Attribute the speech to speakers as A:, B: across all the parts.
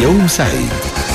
A: يوم سعيد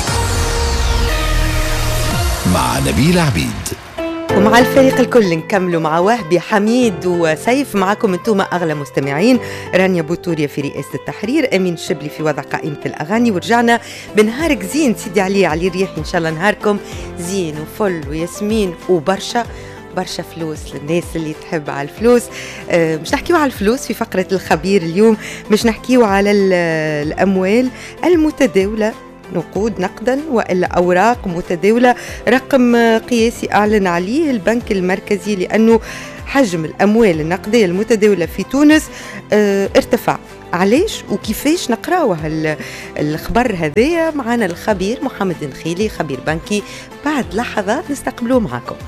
A: مع نبيل عبيد.
B: ومع الفريق الكل نكملوا مع وهبي حميد وسيف. معكم انتم اغلى مستمعين، رانيا بوتوريا في رئاسة التحرير، امين الشبلي في وضع قائمة الاغاني. ورجعنا بنهارك زين سيدي علي الريح، ان شاء الله نهاركم زين وفل وياسمين وبرشا فلوس للناس اللي تحب على الفلوس. مش نحكيو على الفلوس في فقرة الخبير اليوم، مش نحكيو على الأموال المتداولة، نقود نقدا وإلا أوراق متداولة. رقم قياسي أعلن عليه البنك المركزي لأنه حجم الأموال النقدية المتداولة في تونس ارتفع. علاش وكيفاش نقراوه الخبر هذايا؟ معنا الخبير محمد نخيلي، خبير بنكي. بعد لحظة نستقبلوه معكم.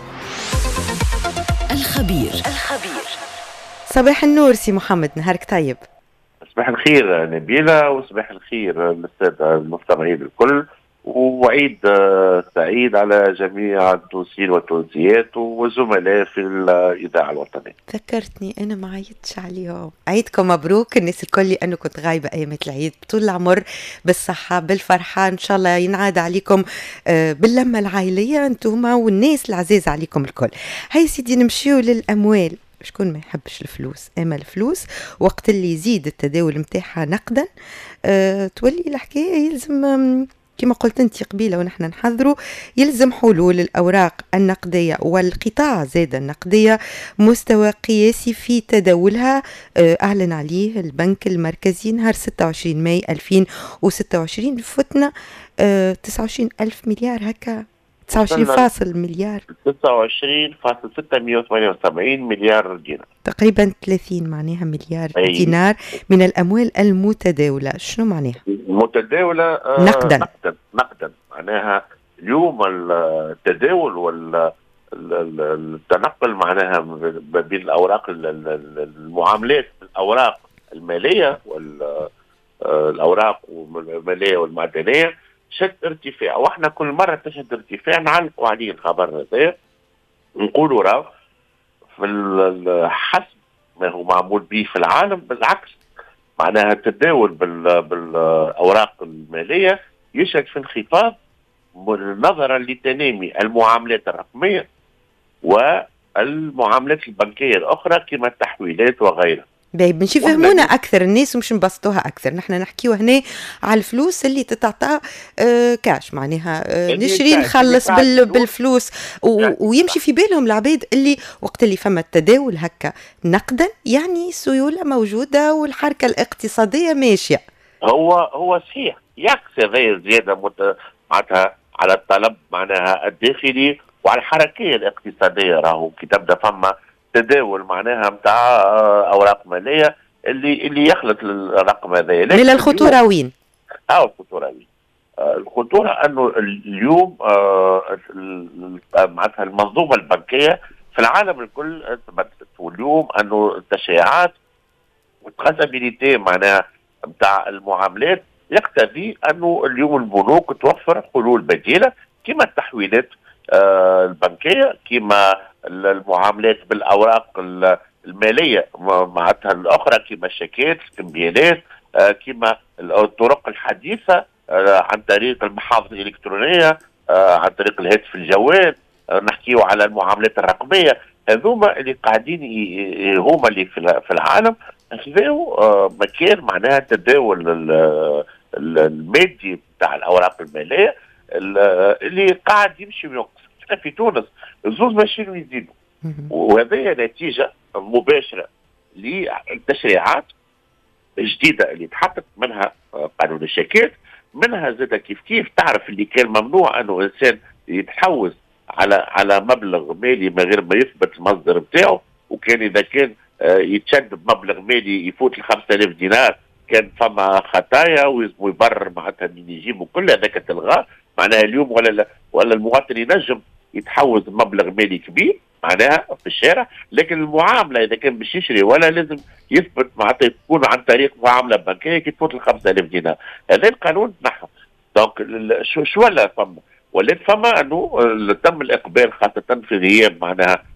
B: الخبير. صباح النور سي محمد، نهارك طيب.
C: صباح الخير نبيلة، وصباح الخير للسادة المستمعين الكل، وعيد سعيد على جميع التونسيين والتونسيات والزملاء في الإذاعة الوطنية.
B: ذكرتني أنا ما عيدتش عليهم. عيدكم مبروك الناس الكل، لأنه كنت غايبة أيامات العيد. طول العمر بالصحة بالفرحة، إن شاء الله ينعاد عليكم باللمة العائلية أنتوما والناس العزيزة عليكم الكل. هاي سيدي نمشيو للأموال. شكون ما يحبش الفلوس؟ اما الفلوس وقت اللي يزيد التداول متاعها نقدا تولي الحكايه يلزم كما قلت انت قبيله ونحن نحذروا، يلزم حلول الاوراق النقديه والقطاع زاد النقديه مستوى قياسي في تداولها. اعلن عليه البنك المركزي نهار 26 ماي 2026. فتنا 29 ألف مليار هكا، 29 مليار،
C: 29.678 مليار دينار،
B: تقريبا 30 معناها مليار دينار من الأموال المتداولة. شنو معناها؟
C: متداولة نقدا معناها اليوم التداول والتنقل معناها بين الأوراق، المعاملات الأوراق المالية والأوراق المالية والمعدنية شد ارتفاع، واحنا كل مرة تشهد ارتفاع نعلقوا عليه الخبر هذا، نقولوا راه في حسب ما هو معمول به في العالم بالعكس، معناها التداول بالأوراق المالية يشهد في انخفاض نظرا لتنامي المعاملات الرقمية والمعاملات البنكية الأخرى كما التحويلات وغيرها.
B: باش يفهمونا اكثر الناس ومش نبسطوها اكثر، نحن نحكيو هنا على الفلوس اللي تتعطى كاش، معناها نشري نخلص بالفلوس ويمشي في بالهم العباد اللي وقت اللي فما التداول هكا نقدا يعني سيولة موجودة والحركة الاقتصادية ماشية.
C: هو صحيح يعكس هذه زيادة معناتها على الطلب معناها الداخلي وعلى الحركية الاقتصادية. راهو كي تبدا فما تداول معناها متاع اوراق ماليه اللي يخلط الرقم هذا.
B: من الخطوره وين؟
C: الخطوره وين؟ الخطوره انه اليوم معناتها المنظومه البنكيه في العالم الكل تبدلت، واليوم انه التشريعات والتراسابيليتي معناها متاع المعاملات يقتضي انه اليوم البنوك توفر حلول بديله كما التحويلات البنكيه، كما المعاملات بالاوراق الماليه معناتها الاخرى، كما الشيكات، الكمبيالات، كما الطرق الحديثه عن طريق المحافظ الالكترونيه، عن طريق الهاتف الجوال. نحكيو على المعاملات الرقميه. هذوما اللي قاعدين هما اللي في العالم خذوا مكان معناها التداول المادي بتاع الاوراق الماليه اللي قاعد يمشي وينقص. في تونس الزوز ماشيين ويزيدوا، وهذه نتيجه مباشره للتشريعات الجديده اللي تحطت، منها قانون الشيكات، منها زاد كيف تعرف اللي كان ممنوع انه انسان يتحوز على مبلغ مالي من غير ما يثبت المصدر بتاعه، وكان اذا كان يتشد بمبلغ مالي يفوت ال 5000 دينار كان فما خطايا ويبرر معناتها من يجيبوا كل هذاك تلغاه. معناها اليوم ولا المواطن ينجم يتحوز مبلغ مالي كبير معناها في الشارع، لكن المعامله اذا كان باش يشري ولا لازم يثبت معناتها تكون عن طريق معامله بنكيه كي تفوت ال 5000 دينار. هذا القانون تنحى. دونك شو ولا فما؟ ولات فما انه تم الاقبال خاصه في غياب معناها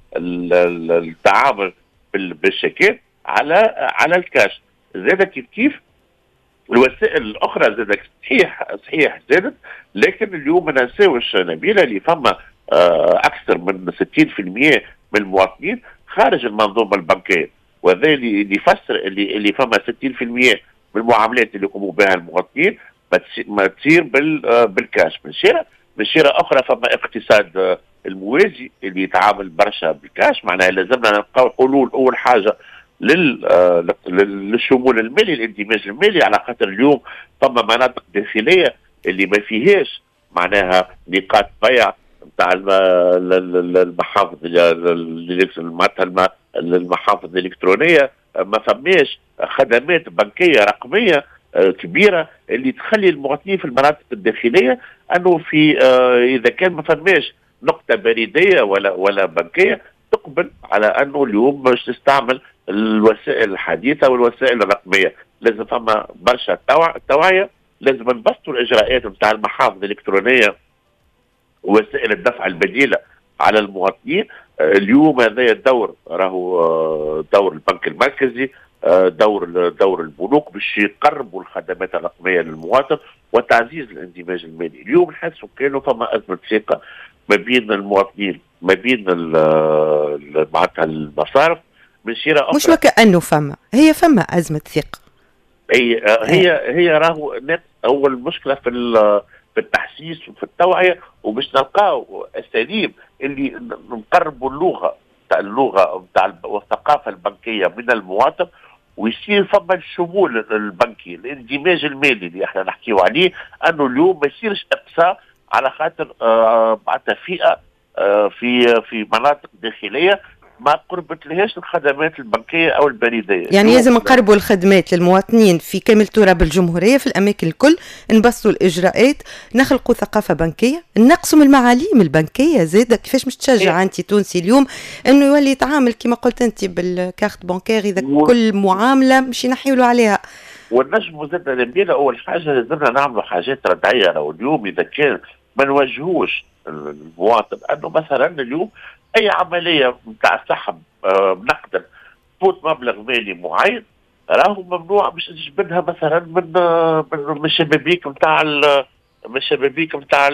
C: التعامل بالشيكات على الكاش. زاد كيف الوسائل الاخرى زادت صحيح زادت، لكن اليوم ما ننساوش نبيله اللي فما اكثر من 60% من المواطنين خارج المنظومه البنكيه، وهذا اللي يفسر اللي فما 60% من المعاملات اللي يقوموا بها المواطنين ما تصير بالكاش. من شيره اخرى فما اقتصاد الموازي اللي يتعامل برشا بالكاش، معناها لازمنا نلقاو حلول. اول حاجه للشمول المالي، الاندماج المالي، على خاطر اليوم فما مناطق داخليه اللي ما فيهاش معناها نقاط بيع نتاع المحافظ المحافظ الالكترونيه، ما فماش خدمات بنكيه رقميه كبيره اللي تخلي المواطنين في المناطق الداخليه انه في اذا كان ما فماش نقطه بريديه ولا بنكيه تقبل على انه اليوم باش تستعمل الوسائل الحديثه والوسائل الرقميه. لازم فما برشا توعيه، لازم نبسطوا الاجراءات نتاع المحافظ الالكترونيه ووسائل الدفع البديله على المواطنين. اليوم هذا الدور راهو دور البنك المركزي، دور البنوك باش يقربوا الخدمات الرقميه للمواطن وتعزيز الاندماج المالي. اليوم نحسوا كانوا فما ازمه ثقه ما بين المواطنين ما بين معناتها المصارف. من شيره اخرى
B: مش وكأنه فما ازمه ثقه.
C: هي راهو اول مشكله في التحسيس وفي التوعيه، وباش نلقاو اساليب اللي نقربوا اللغه نتاع والثقافه البنكيه من المواطن، ويصير فما الشمول البنكي، الاندماج المالي اللي احنا نحكيو عليه، انه اليوم ما يصيرش اقصاء على خاطر معناتها فئه في مناطق داخليه ما قربت لهاش الخدمات البنكيه او البريديه.
B: يعني لازم نقربوا الخدمات للمواطنين في كامل تراب الجمهوريه في الاماكن الكل، نبسطوا الاجراءات، نخلقوا ثقافه بنكيه، نقسم المعاليم البنكيه زاده. كيفاش مش تشجع انت تونسي اليوم انه يولي يتعامل كما قلت انت بالكارت بانكير اذا كل معامله مش ينحيوا له عليها؟
C: والنجم زادنا نبينا اول حاجه لازمنا نعملوا حاجات ردعيه. لو اليوم اذا كان ما نوجهوش المواطن انه مثلا اليوم اي عمليه نتاع سحب نقدا تفوت مبلغ مالي معين راهو ممنوع باش تجبدها مثلا من الشبابيك نتاع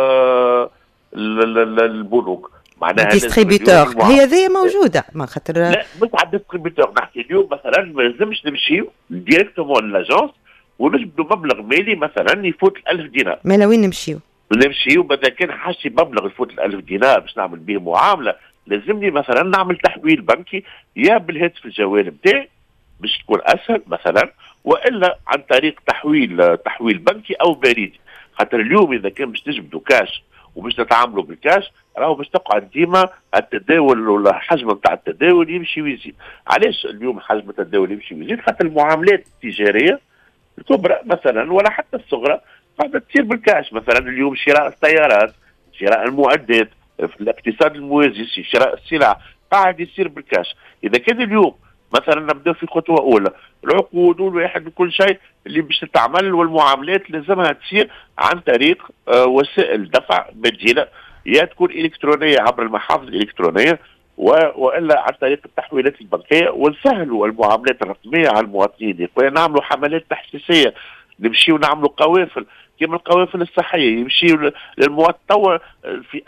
C: البنوك، معناها
B: ديستريبيتور هي ذي موجوده ما خاطر
C: لا مش على الديستريبيتور. نحكي اليوم مثلا ما لازمش نمشيو ديريكتومون لاجونس ونجبدوا مبلغ مالي مثلا يفوت 1000 دينار.
B: ما لوين نمشيو
C: وبدا كان حاجتي مبلغ يفوت 1000 دينار باش نعمل به معامله، لازمني مثلا نعمل تحويل بنكي يا بالهاتف الجوال بتاعي باش تكون اسهل مثلا، والا عن طريق تحويل بنكي او بريدي. خاطر اليوم اذا كان باش تجبدوا كاش وباش تتعاملوا بالكاش راهو باش تقعد ديما التداول ولا حجم نتاع التداول يمشي ويزيد. علاش اليوم حجم التداول يمشي ويزيد؟ خاطر المعاملات التجاريه الكبرى مثلا ولا حتى الصغرى قاعده تصير بالكاش. مثلا اليوم شراء السيارات، شراء المعدات في الاقتصاد الموازي، شراء السلع قاعد يصير بالكاش. اذا كان اليوم مثلا نبداو في خطوه اولى العقود والواحد وكل شيء اللي باش تتعمل والمعاملات لازمها تصير عن طريق وسائل دفع بديله، يا تكون الكترونيه عبر المحافظ الالكترونيه والا عن طريق التحويلات البنكيه، ونسهلوا المعاملات الرقميه على المواطنين. نعملوا حملات تحسيسيه، نمشيو نعملوا قوافل كما القوافل الصحيه، يمشيو للمواطن في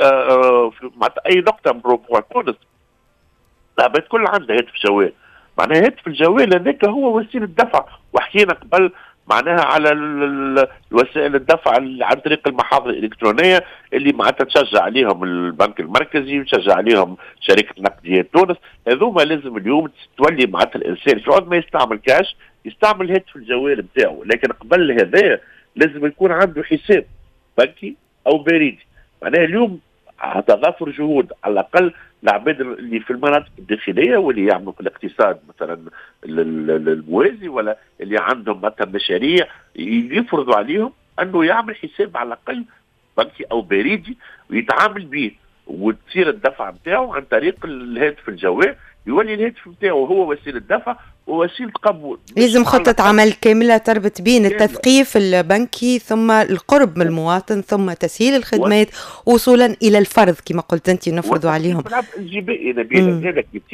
C: اي نقطه من ربوع تونس العباد كل عندها هاتف جوال. معناها هاتف الجوال هذاك هو وسيله دفع، وحكينا قبل معناها على الوسائل الدفع عن طريق المحافظ الالكترونيه اللي معناتها تشجع عليهم البنك المركزي وتشجع عليهم شركه نقديات تونس. هذوما لازم اليوم تولي معناتها الانسان في عوض ما يستعمل كاش يستعمل هاتف الجوال بتاعه، لكن قبل هذا لازم يكون عنده حساب بنكي او بريدي. معناها اليوم تضافر جهود على الاقل العباد اللي في المناطق الداخليه واللي يعملوا في الاقتصاد مثلا الموازي ولا اللي عندهم مثلا مشاريع يفرضوا عليهم انه يعمل حساب على الاقل بنكي او بريدي ويتعامل به، وتصير الدفع نتاعو عن طريق الهاتف الجوال. يولي الهاتف نتاعو هو وسيله دفع ووسيله قبول.
B: لازم خطة عمل كاملة تربط بين التثقيف البنكي ثم القرب من المواطن ثم تسهيل الخدمات وصولا إلى الفرض كما قلت أنت نفرضوا عليهم.
C: الجبائي نبيل هذا كيف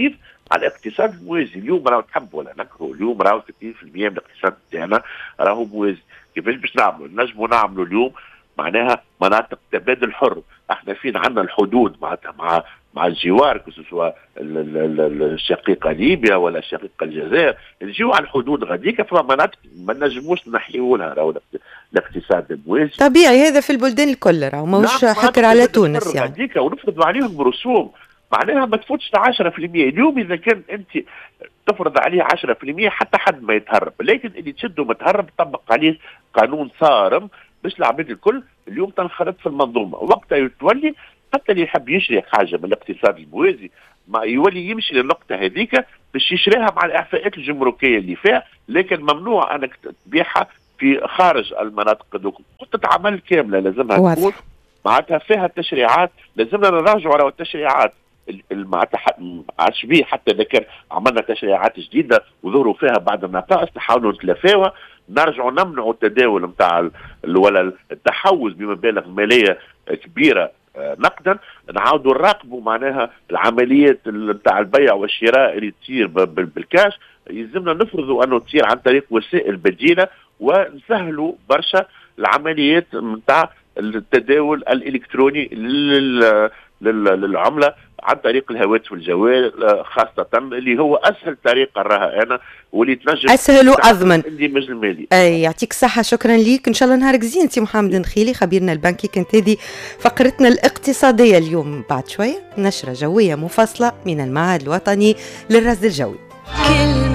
C: على الاقتصاد الموازي. اليوم راهو تحب ولا نكره، اليوم راهو 60% من الاقتصاد تاعنا راهو موازي. كيفاش باش نعملوا؟ نجموا نعملوا اليوم معناها مناطق تبادل حر. احنا فين عندنا الحدود معناتها مع الجوار، سواء الشقيقه ليبيا ولا الشقيقه الجزائر، نجيو على الحدود غاديك فما مناطق ما نجموش نحيوا لها راهو الاقتصاد الموازي.
B: طبيعي هذا في البلدان الكل راهو ماهوش حكر على تونس يعني.
C: غاديك ونفرضوا عليهم رسوم معناها ما تفوتش 10%. اليوم اذا كان انت تفرض عليه 10% حتى حد ما يتهرب، لكن اللي تشده متهرب تطبق عليه قانون صارم باش العباد الكل اليوم تنخرط في المنظومه. وقتها يتولي حتى اللي يحب يشري حاجه من الاقتصاد الموازي ما يولي يمشي للنقطه هذيك باش يشريها مع الاعفاءات الجمركيه اللي فيها، لكن ممنوع انك تبيعها في خارج المناطق هذوك. خطه عمل كامله لازمها تكون معناتها فيها التشريعات، لازمنا نراجعوا على التشريعات معناتها عادش بيه حتى اذا كان عملنا تشريعات جديده وظهروا فيها بعض النقائص نحاولوا نتلافاوها، نرجعوا نمنعوا التداول نتاع ولا التحوز بمبالغ ماليه كبيره نقدا، نعاودوا نراقبوا معناها العمليات نتاع البيع والشراء اللي تصير بالكاش، يلزمنا نفرضوا انه تصير عن طريق وسائل بديله ونسهلوا برشا العمليات نتاع التداول الالكتروني للعمله عن طريق الهواتف والجوال خاصه، اللي هو اسهل طريقه نراها انا واللي تنجم
B: اسهل واضمن
C: الاندماج المالي.
B: يعطيك الصحه، شكرا ليك، ان شاء الله نهارك زين سي محمد نخيلي خبيرنا البنكي. كانت هذه فقرتنا الاقتصاديه اليوم. بعد شويه نشره جويه مفصله من المعهد الوطني للرصد الجوي.